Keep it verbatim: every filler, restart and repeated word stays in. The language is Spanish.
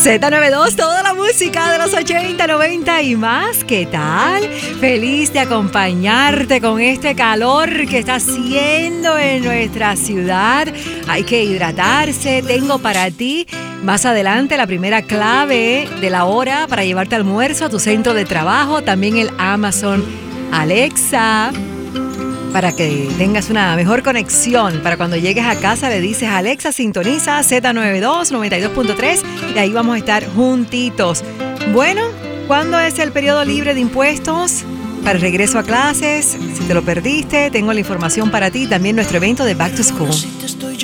zeta noventa y dos, toda la música de los ochenta, noventa y más. ¿Qué tal? Feliz de acompañarte con este calor que está haciendo en nuestra ciudad. Hay que hidratarse. Tengo para ti más adelante la primera clave de la hora para llevarte almuerzo a tu centro de trabajo. También el Amazon Alexa, para que tengas una mejor conexión. Para cuando llegues a casa le dices: Alexa, sintoniza zeta noventa y dos, noventa y dos punto tres, y ahí vamos a estar juntitos. Bueno, ¿cuándo es el periodo libre de impuestos para el regreso a clases? Si te lo perdiste, tengo la información para ti. También nuestro evento de Back to School.